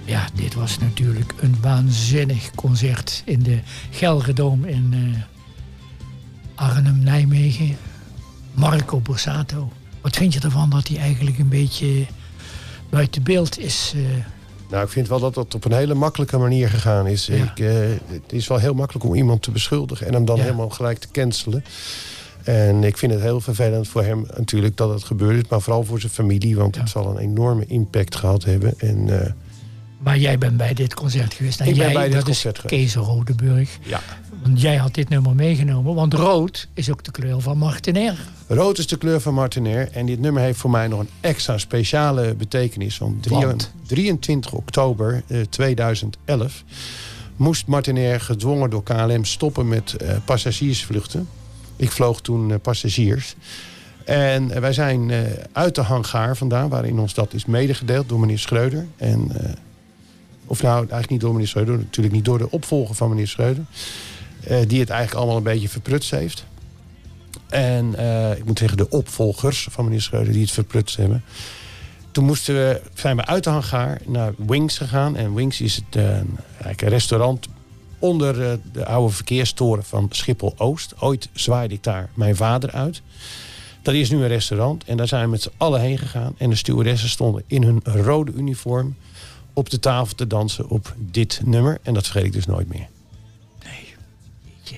Ja, dit was natuurlijk een waanzinnig concert in de Gelredome in Arnhem-Nijmegen. Marco Borsato. Wat vind je ervan dat hij eigenlijk een beetje buiten beeld is? Nou, ik vind wel dat dat op een hele makkelijke manier gegaan is. Ja. Het is wel heel makkelijk om iemand te beschuldigen en hem dan helemaal gelijk te cancelen. En ik vind het heel vervelend voor hem natuurlijk dat het gebeurd is. Maar vooral voor zijn familie, want het zal een enorme impact gehad hebben. En, maar jij bent bij dit concert geweest. En ik ben jij, bij dit dat concert is geweest. Kees Rodeburg. Ja. Want jij had dit nummer meegenomen. Want rood is ook de kleur van Martinair. Rood is de kleur van Martinair. En dit nummer heeft voor mij nog een extra speciale betekenis. Want 23 oktober 2011 moest Martinair gedwongen door KLM stoppen met passagiersvluchten. Ik vloog toen passagiers. En wij zijn uit de hangar vandaan, waarin ons dat is medegedeeld door meneer Schreuder. En, of nou, eigenlijk niet door meneer Schreuder, natuurlijk niet door de opvolger van meneer Schreuder. Die het eigenlijk allemaal een beetje verprutst heeft. En ik moet zeggen, de opvolgers van meneer Schreuder die het verprutst hebben. Toen zijn we uit de hangar naar Wings gegaan. En Wings is eigenlijk een restaurant onder de oude verkeerstoren van Schiphol-Oost. Ooit zwaaide ik daar mijn vader uit. Dat is nu een restaurant. En daar zijn we met z'n allen heen gegaan. En de stewardessen stonden in hun rode uniform op de tafel te dansen op dit nummer. En dat vergeet ik dus nooit meer. Nee, jeetje.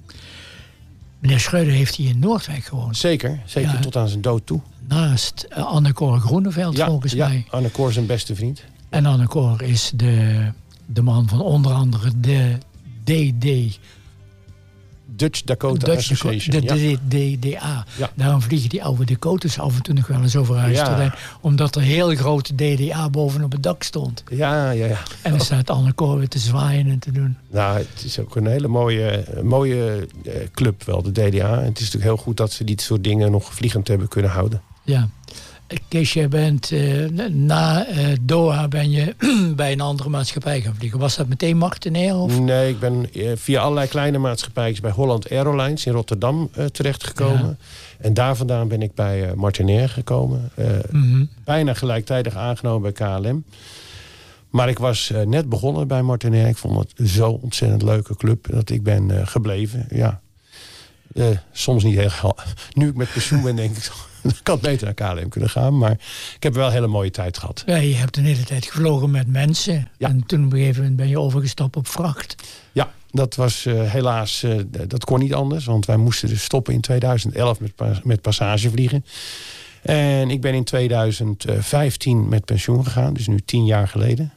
Meneer Schreuder heeft hier in Noordwijk gewoond. Zeker tot aan zijn dood toe. Naast Anne-Cor Groeneveld volgens mij. Ja, Anne-Cor is zijn beste vriend. En Anne-Cor is de man van onder andere de DD... Dutch Dakota Association. De DDA. Ja. Daarom vliegen die oude Dakotas af en toe nog wel eens over Huisterlijn. Omdat er heel grote DDA bovenop het dak stond. Ja. En dan staat Anne-Cor weer te zwaaien en te doen. Nou, het is ook een hele mooie club wel, de DDA. En het is natuurlijk heel goed dat ze dit soort dingen nog vliegend hebben kunnen houden. Ja. Kees, jij bent na Doha ben je bij een andere maatschappij gaan vliegen. Was dat meteen Martinair? Of? Nee, ik ben via allerlei kleine maatschappijen bij Holland Airlines in Rotterdam terechtgekomen. Ja. En daar vandaan ben ik bij Martinair gekomen. Bijna gelijktijdig aangenomen bij KLM. Maar ik was net begonnen bij Martinair. Ik vond het zo'n ontzettend leuke club dat ik ben gebleven. Ja. Soms niet heel... Nu ik met pensioen ben, denk ik... Ik kan beter naar KLM kunnen gaan, maar ik heb wel een hele mooie tijd gehad. Ja, je hebt een hele tijd gevlogen met mensen. Ja. En toen op een gegeven moment ben je overgestapt op vracht. Ja, dat was helaas, dat kon niet anders. Want wij moesten dus stoppen in 2011 met passagevliegen. En ik ben in 2015 met pensioen gegaan, dus nu 10 jaar geleden.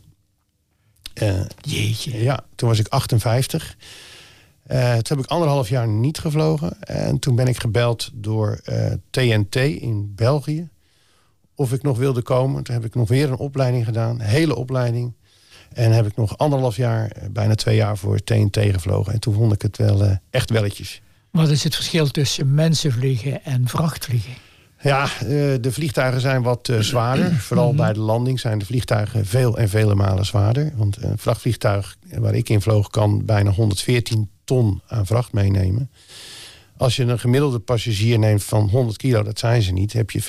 Jeetje. Ja, toen was ik 58. Toen heb ik 1,5 jaar niet gevlogen. En toen ben ik gebeld door TNT in België. Of ik nog wilde komen. Toen heb ik nog weer een opleiding gedaan. Een hele opleiding. En heb ik nog 1,5 jaar, bijna 2 jaar voor TNT gevlogen. En toen vond ik het wel echt welletjes. Wat is het verschil tussen mensenvliegen en vrachtvliegen? Ja, de vliegtuigen zijn wat zwaarder. Vooral bij de landing zijn de vliegtuigen veel en vele malen zwaarder. Want een vrachtvliegtuig waar ik in vloog kan bijna 114 ton aan vracht meenemen. Als je een gemiddelde passagier neemt van 100 kilo, dat zijn ze niet, heb je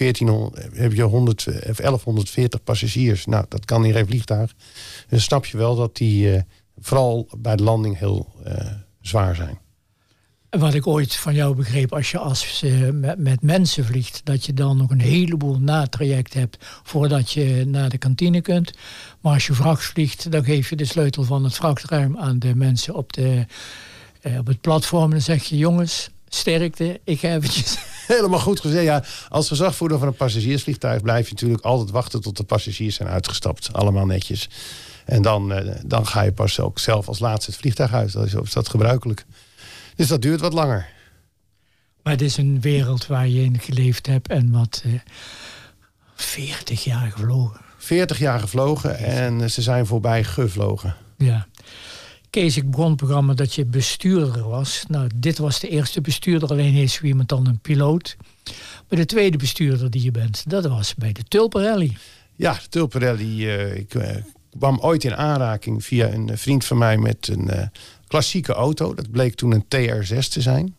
1140 passagiers. Nou, dat kan in geen vliegtuig. Dan snap je wel dat die vooral bij de landing heel zwaar zijn. Wat ik ooit van jou begreep, als je met mensen vliegt, dat je dan nog een heleboel natraject hebt voordat je naar de kantine kunt. Maar als je vracht vliegt, dan geef je de sleutel van het vrachtruim aan de mensen op het platform. En dan zeg je, jongens, sterkte, ik ga eventjes... Helemaal goed gezegd. Ja, als gezagvoerder van een passagiersvliegtuig blijf je natuurlijk altijd wachten tot de passagiers zijn uitgestapt. Allemaal netjes. En dan ga je pas ook zelf als laatste het vliegtuig uit. Dat is dat gebruikelijk. Dus dat duurt wat langer. Maar het is een wereld waar je in geleefd hebt en wat 40 jaar gevlogen. 40 jaar gevlogen en ze zijn voorbij gevlogen. Ja. Kees, ik begon het programma dat je bestuurder was. Nou, dit was de eerste bestuurder, alleen is zo iemand dan een piloot. Maar de tweede bestuurder die je bent, dat was bij de Tulpenrally. Ja, de Tulpenrally. Ik kwam ooit in aanraking via een vriend van mij met een klassieke auto. Dat bleek toen een TR6 te zijn.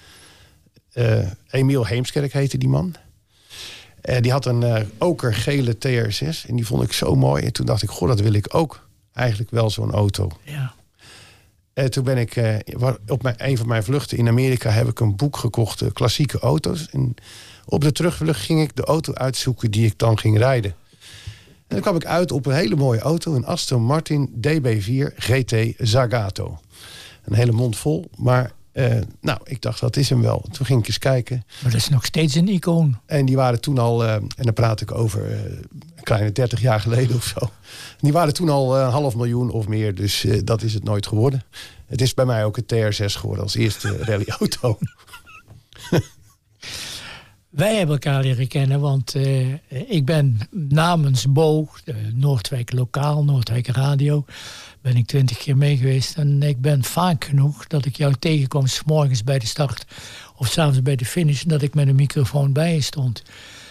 Emiel Heemskerk heette die man. Die had een okergele TR6 en die vond ik zo mooi. En toen dacht ik, goh, dat wil ik ook. eigenlijk wel zo'n auto. Ja. En toen ben ik op een van mijn vluchten in Amerika heb ik een boek gekocht, klassieke auto's. En op de terugvlucht ging ik de auto uitzoeken die ik dan ging rijden. En dan kwam ik uit op een hele mooie auto, een Aston Martin DB4 GT Zagato. Een hele mond vol, maar ik dacht, dat is hem wel. Toen ging ik eens kijken. Maar dat is nog steeds een icoon. En die waren toen al, en dan praat ik over een kleine 30 jaar geleden of zo. Die waren toen al 500.000 of meer, dus dat is het nooit geworden. Het is bij mij ook een TR6 geworden als eerste rallyauto. Wij hebben elkaar leren kennen, want ik ben namens Bo, Noordwijk Lokaal, Noordwijk Radio, ben ik 20 keer mee geweest. En ik ben vaak genoeg dat ik jou tegenkwam 's morgens bij de start of 's avonds bij de finish, dat ik met een microfoon bij je stond.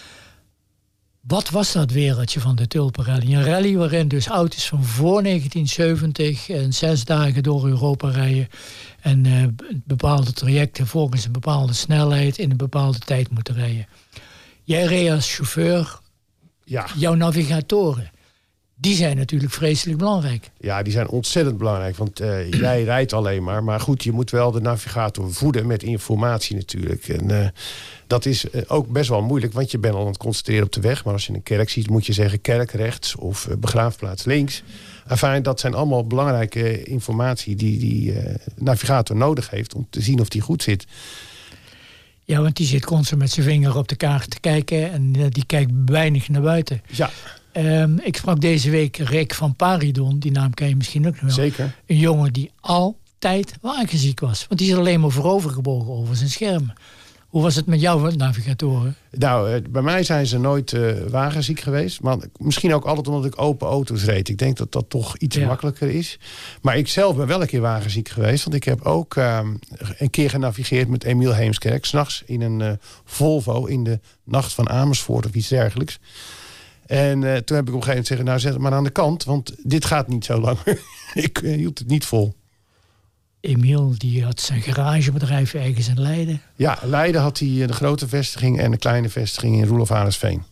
Wat was dat wereldje van de Tulpenrally? Een rally waarin dus auto's van voor 1970 en 6 dagen door Europa rijden en bepaalde trajecten volgens een bepaalde snelheid in een bepaalde tijd moeten rijden. Jij reed als chauffeur, jouw navigatoren, die zijn natuurlijk vreselijk belangrijk. Ja, die zijn ontzettend belangrijk, want jij rijdt alleen maar goed, je moet wel de navigator voeden met informatie natuurlijk. En dat is ook best wel moeilijk, want je bent al aan het concentreren op de weg. Maar als je een kerk ziet, moet je zeggen kerk rechts of begraafplaats links. Enfin, dat zijn allemaal belangrijke informatie die navigator nodig heeft om te zien of die goed zit. Ja, want die zit constant met zijn vinger op de kaart te kijken en die kijkt weinig naar buiten. Ja. Ik sprak deze week Rick van Paridon, die naam ken je misschien ook nog wel. Zeker. Een jongen die altijd wagenziek was, want die is alleen maar voorovergebogen over zijn scherm. Hoe was het met jouw navigatoren? Nou, bij mij zijn ze nooit wagenziek geweest. Maar misschien ook altijd omdat ik open auto's reed. Ik denk dat dat toch iets makkelijker is. Maar ik zelf ben wel een keer wagenziek geweest. Want ik heb ook een keer genavigeerd met Emiel Heemskerk. 's Nachts in een Volvo in de nacht van Amersfoort of iets dergelijks. En toen heb ik op een gegeven moment zeggen, nou zet het maar aan de kant. Want dit gaat niet zo lang. Ik hield het niet vol. Emiel, die had zijn garagebedrijf ergens in Leiden. Ja, Leiden had hij de grote vestiging en de kleine vestiging in Roelof Arendsveen.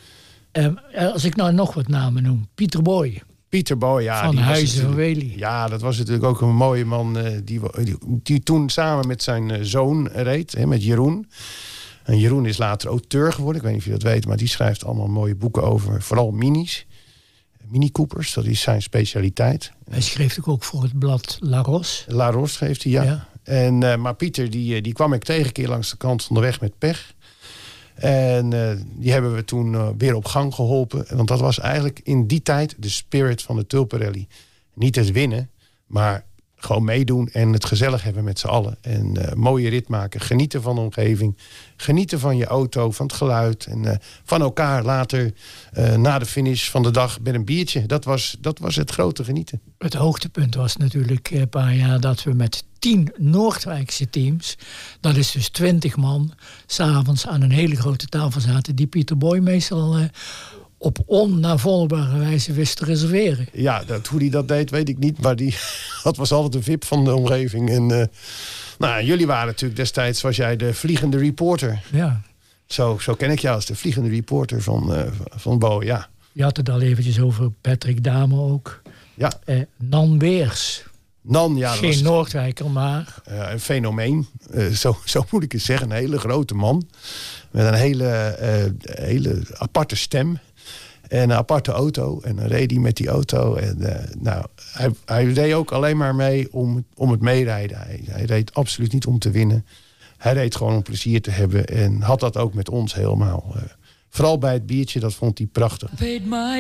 Als ik nou nog wat namen noem. Pieter Boy. Pieter Boy, ja. Van Huizen van Wely. Ja, dat was natuurlijk ook een mooie man die toen samen met zijn zoon reed, met Jeroen. En Jeroen is later auteur geworden, ik weet niet of je dat weet, maar die schrijft allemaal mooie boeken over, vooral minis. Mini Coopers, dat is zijn specialiteit. Hij schreef ook voor het blad La Ros. La Ros schreef hij, ja. En, maar Pieter, die kwam ik tegen een keer langs de kant van de weg met pech. En die hebben we toen weer op gang geholpen. Want dat was eigenlijk in die tijd de spirit van de Tulpenrally. Niet het winnen, maar gewoon meedoen en het gezellig hebben met z'n allen. En mooie rit maken, genieten van de omgeving. Genieten van je auto, van het geluid. En van elkaar later na de finish van de dag met een biertje. Dat was het grote genieten. Het hoogtepunt was natuurlijk een paar jaar dat we met 10 Noordwijkse teams, dat is dus 20 man, 's avonds aan een hele grote tafel zaten die Pieter Boy meestal op onnavolgbare wijze wist te reserveren. Ja, hoe hij dat deed, weet ik niet. Maar dat was altijd een VIP van de omgeving. En jullie waren natuurlijk destijds, was jij de vliegende reporter. Ja. Zo ken ik jou als de vliegende reporter van Bo, ja. Je had het al eventjes over Patrick Dame ook. Ja. Nan Beers. Nan, ja. Geen Noordwijker, maar een fenomeen. Zo moet ik het zeggen. Een hele grote man. Met een hele aparte stem. En een aparte auto. En dan reed hij met die auto. En hij reed ook alleen maar mee om het meerijden. Hij reed absoluut niet om te winnen. Hij reed gewoon om plezier te hebben. En had dat ook met ons helemaal. Vooral bij het biertje, dat vond hij prachtig.